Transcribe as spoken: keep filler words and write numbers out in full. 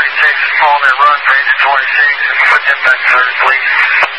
twenty-six on their run, page twenty-six, put them back third, please.